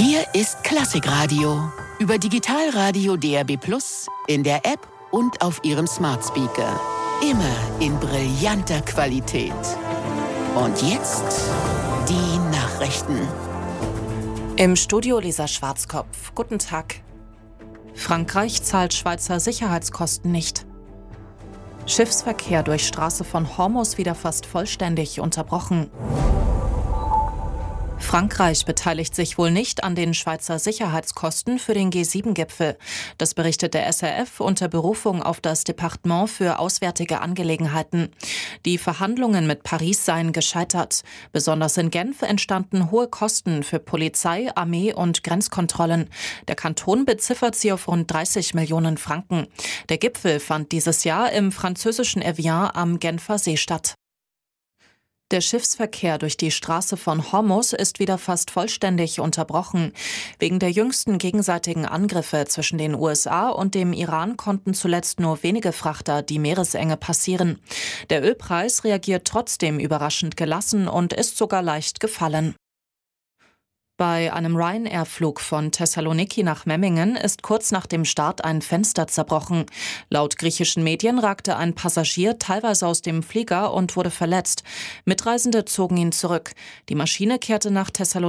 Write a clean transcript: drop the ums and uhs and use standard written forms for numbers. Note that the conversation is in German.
Hier ist Klassikradio. Über Digitalradio DAB+, in der App und auf Ihrem Smart Speaker. Immer in brillanter Qualität. Und jetzt die Nachrichten. Im Studio Lisa Schwarzkopf. Guten Tag. Frankreich zahlt Schweizer Sicherheitskosten nicht. Schiffsverkehr durch Straße von Hormuz wieder fast vollständig unterbrochen. Frankreich beteiligt sich wohl nicht an den Schweizer Sicherheitskosten für den G7-Gipfel. Das berichtet der SRF unter Berufung auf das Departement für Auswärtige Angelegenheiten. Die Verhandlungen mit Paris seien gescheitert. Besonders in Genf entstanden hohe Kosten für Polizei, Armee und Grenzkontrollen. Der Kanton beziffert sie auf rund 30 Millionen Franken. Der Gipfel fand dieses Jahr im französischen Evian am Genfer See statt. Der Schiffsverkehr durch die Straße von Hormuz ist wieder fast vollständig unterbrochen. Wegen der jüngsten gegenseitigen Angriffe zwischen den USA und dem Iran konnten zuletzt nur wenige Frachter die Meeresenge passieren. Der Ölpreis reagiert trotzdem überraschend gelassen und ist sogar leicht gefallen. Bei einem Ryanair-Flug von Thessaloniki nach Memmingen ist kurz nach dem Start ein Fenster zerbrochen. Laut griechischen Medien ragte ein Passagier teilweise aus dem Flieger und wurde verletzt. Mitreisende zogen ihn zurück. Die Maschine kehrte nach Thessaloniki